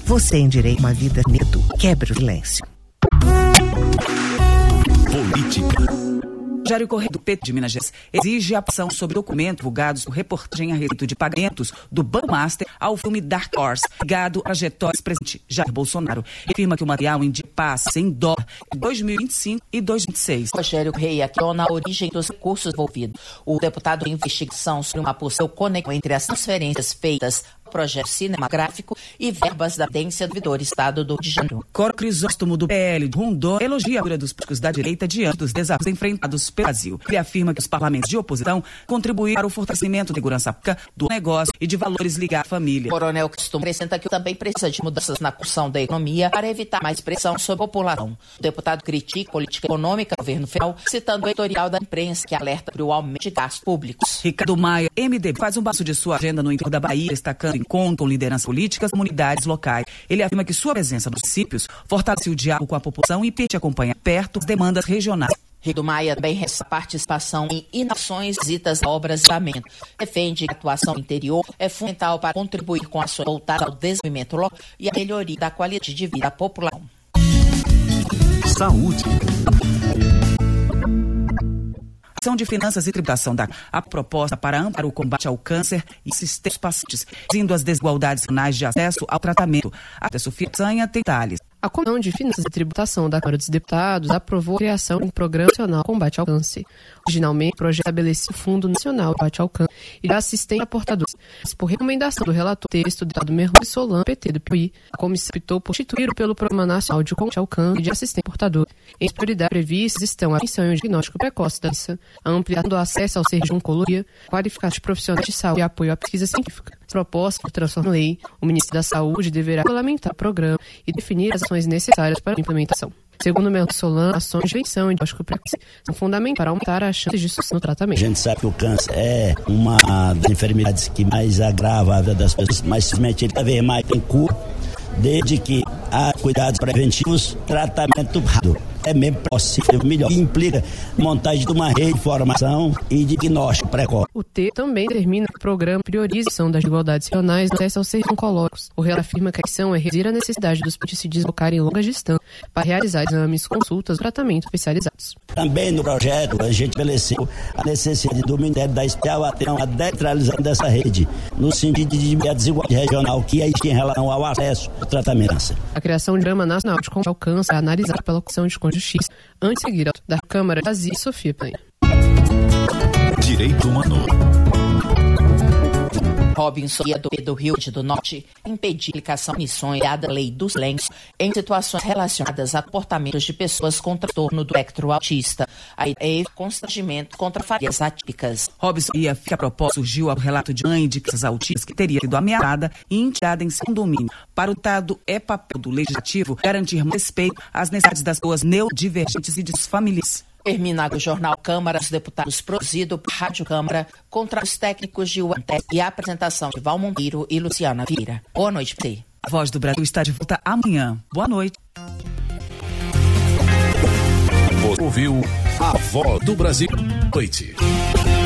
Você tem direito a uma vida medo. Quebre o silêncio. Política. Rogério Correia, do PT de Minas Gerais, exige a ação sobre documentos divulgados por reportagem a respeito de pagamentos do Banco Master ao filme Dark Horse, ligado à trajetória do presidente Jair Bolsonaro. Ele afirma que o material indica passe em dólar em 2025 e 2026. Rogério Correia questionou a origem dos recursos envolvidos. O deputado em investigação sobre uma possível conexão entre as transferências feitas ao projeto cinematográfico e verbas da Agência do Servidor Estado do Rio de Janeiro. Coro Crisóstomo, do PL de Rondônia, elogia a figura dos políticos da direita diante dos desafios enfrentados pelo Brasil. Ele afirma que os parlamentos de oposição contribuíram para o fortalecimento da segurança pública, do negócio e de valores ligados à família. O Coronel Cristóstomo acrescenta que também precisa de mudanças na condução da economia para evitar mais pressão sobre a população. O deputado critica a política econômica do governo federal, citando o editorial da imprensa que alerta para o aumento de gastos públicos. Ricardo Maia, MDB, faz um balanço de sua agenda no interior da Bahia, destacando encontro com lideranças políticas e comunidades locais. Ele afirma que sua presença nos municípios fortalece o diálogo com a população e permite acompanhar perto as demandas regionais. Ricardo Maia também ressalta participação em inovações, visitas a obras de equipamento. Defende que a atuação no interior é fundamental para contribuir com ações voltadas ao desenvolvimento local e à melhoria da qualidade de vida da população. Saúde. Ação de Finanças e Tributação da a proposta para amparar o combate ao câncer e assistir os pacientes, reduzindo as desigualdades regionais de acesso ao tratamento. A Sofia Sanha tem detalhes. A Comissão de Finanças e Tributação da Câmara dos Deputados aprovou a criação de um Programa Nacional de Combate ao Câncer. Originalmente, o projeto estabelecia o Fundo Nacional de Combate ao Câncer e da assistência a portadores. Por recomendação do relator texto do deputado Merlon Solan, PT do Piauí, a comissão optou por instituir pelo Programa Nacional de Combate ao Câncer e de assistência a portadores. Em prioridade previstas estão a atenção e o diagnóstico precoce da doença, a ampliação do acesso ao serviço de oncologia, qualificação de profissionais de saúde e apoio à pesquisa científica. As propostas de transformação em lei, o Ministério da Saúde deverá regulamentar o programa e definir as ações necessárias para a implementação. Segundo Merlon Solan, ações de prevenção e diagnóstico precoce são fundamentais para aumentar as chances de sucesso no tratamento. A gente sabe que o câncer é uma das enfermidades que mais agrava a vida das pessoas, mas simplesmente ele cada vez mais tem cura, desde que há cuidados preventivos, tratamento rápido. É mesmo possível, melhor. Implica montagem de uma rede de formação e de diagnóstico precoce. O texto também determina que o programa prioriza a ação das desigualdades regionais no acesso aos serviços oncológicos. O relator afirma que a ação é reduzir a necessidade dos pacientes se deslocarem em longas distâncias para realizar exames, consultas, tratamentos especializados. Também no projeto a gente estabeleceu a necessidade do Ministério da Especial Atenção a descentralização dessa rede, no sentido de diminuir a desigualdade regional que existe em relação ao acesso ao tratamento. A criação de Programa Nacional de Combate ao Câncer é analisada pela Comissão de Justiça, antes de seguir da Câmara de Azia e Sofia Penha. Direito Humano. Robinson do Rio Grande do Norte impedir a aplicação de missões da lei dos lenços em situações relacionadas a comportamentos de pessoas com transtorno do espectro autista. A ideia é constrangimento contra falhas atípicas. Robinson e a propósito surgiu o relato de mãe de crianças autistas que teria sido ameaçada e intimidada em seu condomínio. Para o Estado, é papel do Legislativo garantir respeito às necessidades das pessoas neurodivergentes e de suas famílias. Terminado o Jornal Câmara dos Deputados, produzido por Rádio Câmara, contra os técnicos de UANTES e a apresentação de Val Monteiro e Luciana Vieira. Boa noite para você. A Voz do Brasil está de volta amanhã. Boa noite. Ouviu a Voz do Brasil. Noite.